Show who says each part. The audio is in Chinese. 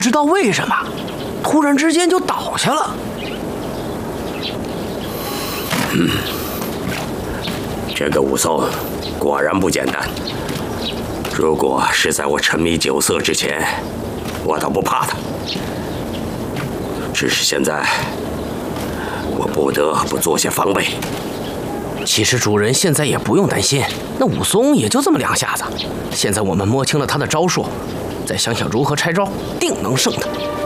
Speaker 1: 知道为什么，突然之间就倒下了。
Speaker 2: 这个武松果然不简单。如果是在我沉迷酒色之前，我倒不怕他。只是现在，我不得不做些防备。
Speaker 1: 其实主人现在也不用担心，那武松也就这么2下子。现在我们摸清了他的招数，再想想如何拆招，定能胜他。